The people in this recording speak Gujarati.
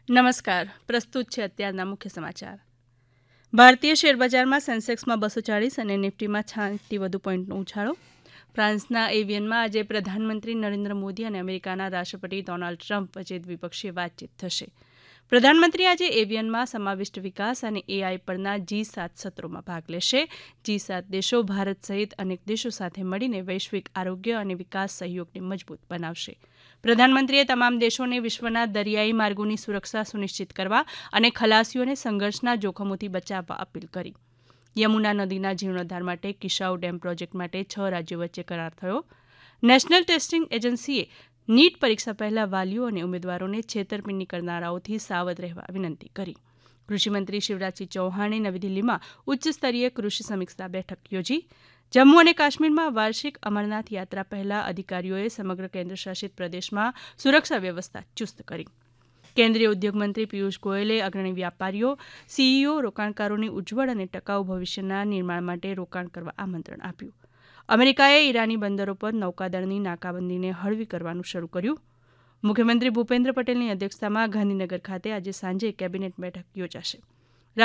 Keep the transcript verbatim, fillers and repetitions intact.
નમસ્કાર. પ્રસ્તુત છે અત્યારના મુખ્ય સમાચાર. ભારતીય શેરબજારમાં સેન્સેક્સમાં બસો ચાળીસ અને નિફ્ટીમાં છાસઠથી વધુ પોઈન્ટનો ઉછાળો. ફ્રાન્સના એવિયનમાં આજે પ્રધાનમંત્રી નરેન્દ્ર મોદી અને અમેરિકાના રાષ્ટ્રપતિ ડોનાલ્ડ ટ્રમ્પ વચ્ચે દ્વિપક્ષીય વાતચીત થશે. પ્રધાનમંત્રી આજે એવિયનમાં સમાવિષ્ટ વિકાસ અને એઆઈ પરના જી સાત સત્રોમાં ભાગ લેશે. જી સાત દેશો ભારત સહિત અનેક દેશો સાથે મળીને વૈશ્વિક આરોગ્ય અને વિકાસ સહયોગને મજબૂત બનાવશે. પ્રધાનમંત્રીએ તમામ દેશોને વિશ્વના દરિયાઈ માર્ગોની સુરક્ષા સુનિશ્ચિત કરવા અને ખલાસીઓને સંઘર્ષના જોખમોથી બચાવવા અપીલ કરી. યમુના નદીના જીર્ણોદ્ધાર માટે કિશાઉ ડેમ પ્રોજેક્ટ માટે છ રાજ્યો વચ્ચે કરાર થયો. નેશનલ ટેસ્ટિંગ એજન્સીએ નીટ પરીક્ષા પહેલા વાલીઓ અને ઉમેદવારોને છેતરપિંડી કરનારાઓથી સાવધ રહેવા વિનંતી કરી. કૃષિમંત્રી શિવરાજસિંહ ચૌહાણે નવી દિલ્હીમાં ઉચ્ચસ્તરીય કૃષિ સમીક્ષા બેઠક યોજી. જમ્મુ અને કાશ્મીરમાં વાર્ષિક અમરનાથ યાત્રા પહેલા અધિકારીઓએ સમગ્ર કેન્દ્રશાસિત પ્રદેશમાં સુરક્ષા વ્યવસ્થા ચુસ્ત કરી. કેન્દ્રીય ઉદ્યોગ મંત્રી પિયુષ ગોયલે અગ્રણી વ્યાપારીઓ, સીઈઓ, રોકાણકારોને ઉજ્જવળ અને ટકાઉ ભવિષ્યના નિર્માણ માટે રોકાણ કરવા આમંત્રણ આપ્યું. અમેરિકાએ ઈરાની બંદરો પર નૌકાદળની નાકાબંધીને હળવી કરવાનું શરૂ કર્યું. મુખ્યમંત્રી ભૂપેન્દ્ર પટેલની અધ્યક્ષતામાં ગાંધીનગર ખાતે આજે સાંજે કેબિનેટ બેઠક યોજાશે.